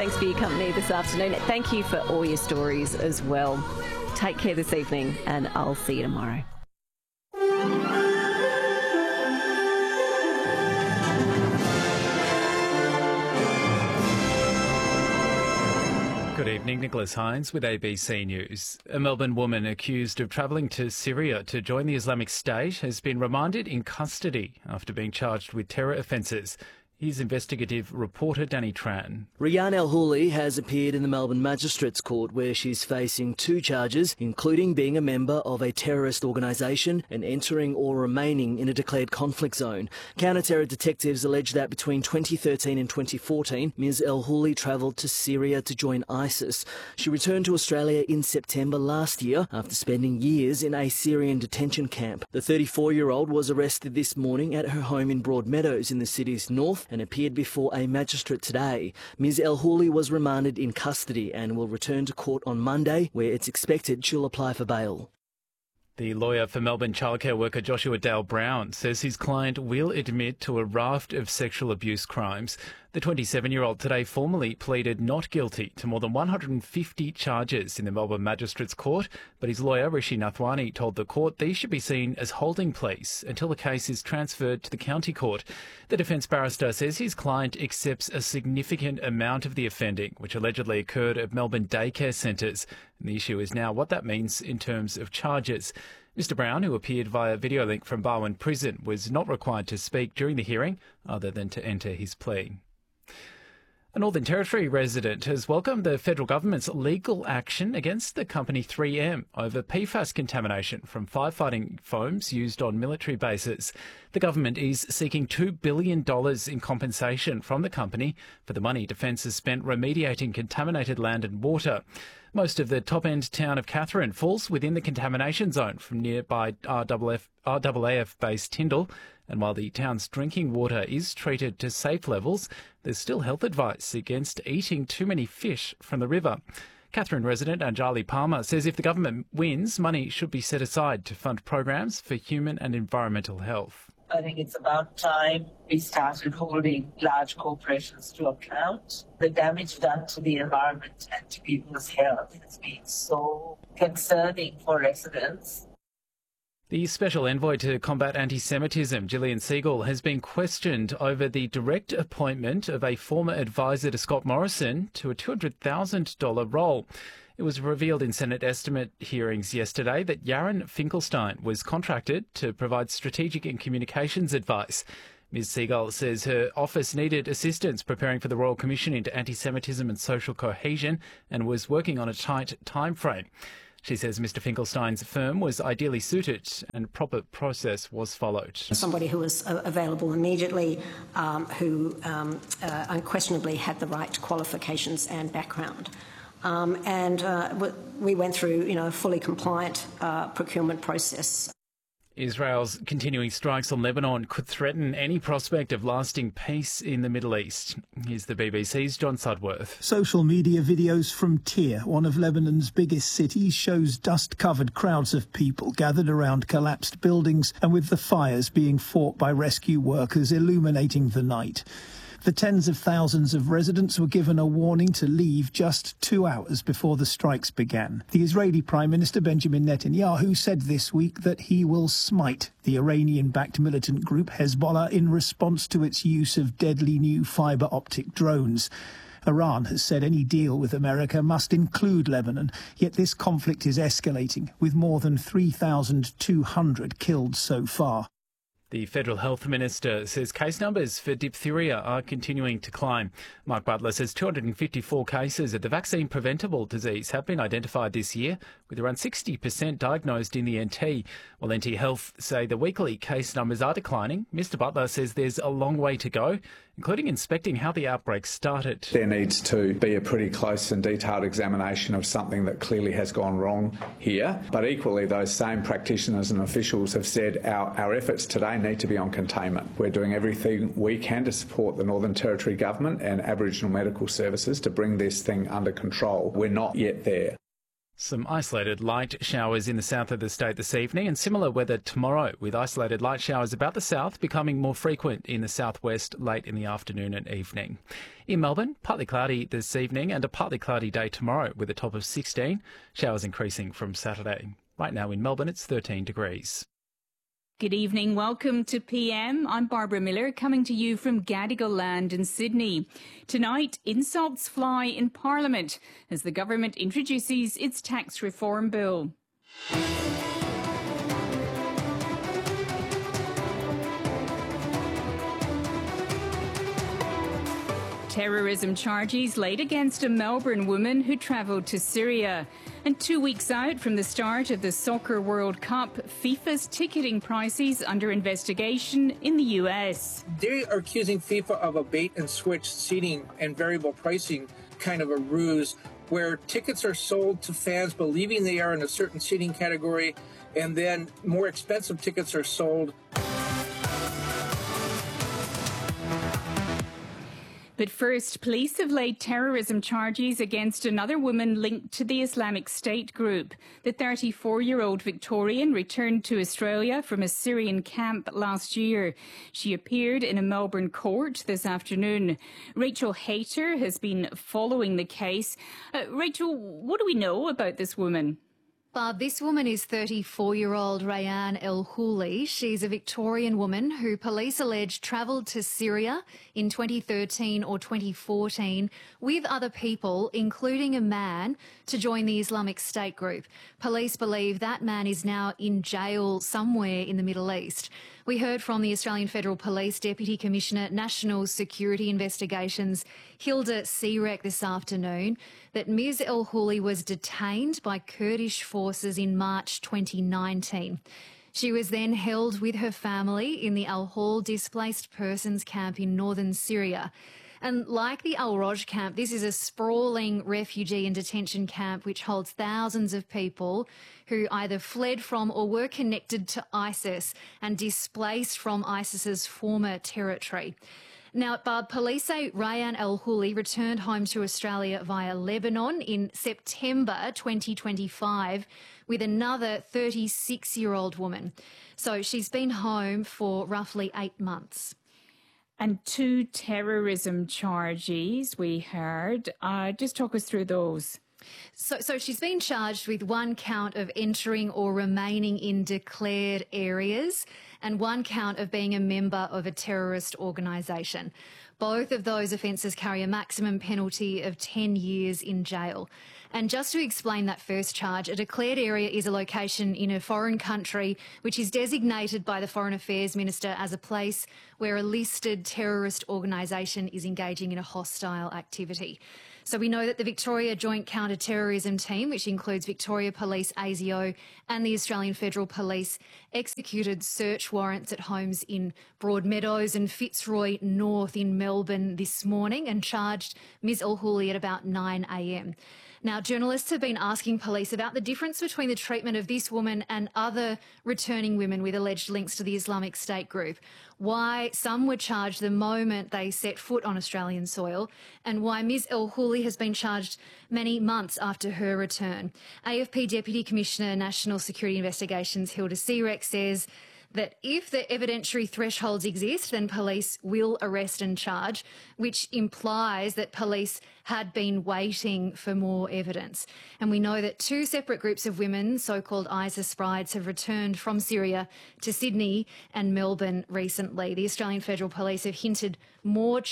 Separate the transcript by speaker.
Speaker 1: Thanks for your company this afternoon. Thank you for all your stories as well. Take care this evening, and I'll see you tomorrow.
Speaker 2: Good evening, Nicholas Hines with ABC News. A Melbourne woman accused of travelling to Syria to join the Islamic State has been remanded in custody after being charged with terror offences. Here's investigative reporter Danny Tran.
Speaker 3: Rayyan El-Houli has appeared in the Melbourne Magistrates Court where she's facing 2 charges, including being a member of a terrorist organisation and entering or remaining in a declared conflict zone. Counter-terror detectives allege that between 2013 and 2014, Ms El-Houli travelled to Syria to join ISIS. She returned to Australia in September last year after spending years in a Syrian detention camp. The 34-year-old was arrested this morning at her home in Broadmeadows in the city's north and appeared before a magistrate today. Ms El-Houli was remanded in custody and will return to court on Monday, where it's expected she'll apply for bail.
Speaker 2: The lawyer for Melbourne childcare worker Joshua Dale Brown says his client will admit to a raft of sexual abuse crimes. The 27-year-old today formally pleaded not guilty to more than 150 charges in the Melbourne Magistrates Court, but his lawyer Rishi Nathwani told the court these should be seen as holding pleas until the case is transferred to the county court. The defence barrister says his client accepts a significant amount of the offending, which allegedly occurred at Melbourne daycare centres. And the issue is now what that means in terms of charges. Mr Brown, who appeared via video link from Barwon Prison, was not required to speak during the hearing other than to enter his plea. A Northern Territory resident has welcomed the federal government's legal action against the company 3M over PFAS contamination from firefighting foams used on military bases. The government is seeking $2 billion in compensation from the company for the money Defence has spent remediating contaminated land and water. Most of the top-end town of Katherine falls within the contamination zone from nearby RAAF-based Tyndall, and while the town's drinking water is treated to safe levels, there's still health advice against eating too many fish from the river. Katherine resident Anjali Palmer says if the government wins, money should be set aside to fund programs for human and environmental health.
Speaker 4: I think it's about time we started holding large corporations to account. The damage done to the environment and to people's health has been so concerning for residents.
Speaker 2: The Special Envoy to Combat Anti-Semitism, Gillian Segal, has been questioned over the direct appointment of a former advisor to Scott Morrison to a $200,000 role. It was revealed in Senate estimate hearings yesterday that Yaron Finkelstein was contracted to provide strategic and communications advice. Ms Segal says her office needed assistance preparing for the Royal Commission into Anti-Semitism and Social Cohesion and was working on a tight time frame. She says Mr Finkelstein's firm was ideally suited and proper process was followed.
Speaker 5: Somebody who was available immediately, who unquestionably had the right qualifications and background. We went through, a fully compliant procurement process.
Speaker 2: Israel's continuing strikes on Lebanon could threaten any prospect of lasting peace in the Middle East. Here's the BBC's John Sudworth.
Speaker 6: Social media videos from Tyre, one of Lebanon's biggest cities, shows dust-covered crowds of people gathered around collapsed buildings and with the fires being fought by rescue workers illuminating the night. The tens of thousands of residents were given a warning to leave just 2 hours before the strikes began. The Israeli Prime Minister Benjamin Netanyahu said this week that he will smite the Iranian-backed militant group Hezbollah in response to its use of deadly new fibre-optic drones. Iran has said any deal with America must include Lebanon, yet this conflict is escalating, with more than 3,200 killed so far.
Speaker 2: The Federal Health Minister says case numbers for diphtheria are continuing to climb. Mark Butler says 254 cases of the vaccine-preventable disease have been identified this year, with around 60% diagnosed in the NT. While NT Health say the weekly case numbers are declining, Mr Butler says there's a long way to go, including inspecting how the outbreak started.
Speaker 7: There needs to be a pretty close and detailed examination of something that clearly has gone wrong here. But equally, those same practitioners and officials have said our efforts today need to be on containment. We're doing everything we can to support the Northern Territory Government and Aboriginal Medical Services to bring this thing under control. We're not yet there.
Speaker 2: Some isolated light showers in the south of the state this evening and similar weather tomorrow, with isolated light showers about the south becoming more frequent in the southwest late in the afternoon and evening. In Melbourne, partly cloudy this evening and a partly cloudy day tomorrow with a top of 16, showers increasing from Saturday. Right now in Melbourne, it's 13 degrees.
Speaker 8: Good evening. Welcome to PM. I'm Barbara Miller, coming to you from Gadigal Land in Sydney. Tonight, insults fly in Parliament as the government introduces its tax reform bill. Terrorism charges laid against a Melbourne woman who travelled to Syria. And 2 weeks out from the start of the Soccer World Cup, FIFA's ticketing prices under investigation in the US.
Speaker 9: They are accusing FIFA of a bait-and-switch seating and variable pricing kind of a ruse, where tickets are sold to fans believing they are in a certain seating category, and then more expensive tickets are sold.
Speaker 8: But first, police have laid terrorism charges against another woman linked to the Islamic State group. The 34-year-old Victorian returned to Australia from a Syrian camp last year. She appeared in a Melbourne court this afternoon. Rachel Hayter has been following the case. Rachel, what do we know about this woman?
Speaker 10: Barb, this woman is 34-year-old Rayan El-Houli. She's a Victorian woman who police allege travelled to Syria in 2013 or 2014 with other people, including a man, to join the Islamic State group. Police believe that man is now in jail somewhere in the Middle East. We heard from the Australian Federal Police Deputy Commissioner, National Security Investigations, Hilda Sirek, this afternoon, that Ms El-Houli was detained by Kurdish forces in March 2019. She was then held with her family in the Al-Hol displaced persons camp in northern Syria. And like the Al-Roj camp, this is a sprawling refugee and detention camp which holds thousands of people who either fled from or were connected to ISIS and displaced from ISIS's former territory. Now, Barb, police say Rayan El-Houli returned home to Australia via Lebanon in September 2025 with another 36-year-old woman. So she's been home for roughly 8 months.
Speaker 8: And 2 terrorism charges we heard. Just talk us through those.
Speaker 10: So she's been charged with 1 count of entering or remaining in declared areas and 1 count of being a member of a terrorist organisation. Both of those offences carry a maximum penalty of 10 years in jail. And just to explain that first charge, a declared area is a location in a foreign country which is designated by the Foreign Affairs Minister as a place where a listed terrorist organisation is engaging in a hostile activity. So we know that the Victoria Joint Counter-Terrorism Team, which includes Victoria Police, ASIO and the Australian Federal Police, executed search warrants at homes in Broadmeadows and Fitzroy North in Melbourne this morning and charged Ms El-Houli at about 9 a.m. Now, journalists have been asking police about the difference between the treatment of this woman and other returning women with alleged links to the Islamic State group, why some were charged the moment they set foot on Australian soil, and why Ms El-Houli has been charged many months after her return. AFP Deputy Commissioner, National Security Investigations, Hilda Sirek, says that if the evidentiary thresholds exist, then police will arrest and charge, which implies that police had been waiting for more evidence. And we know that 2 separate groups of women, so-called ISIS brides, have returned from Syria to Sydney and Melbourne recently. The Australian Federal Police have hinted more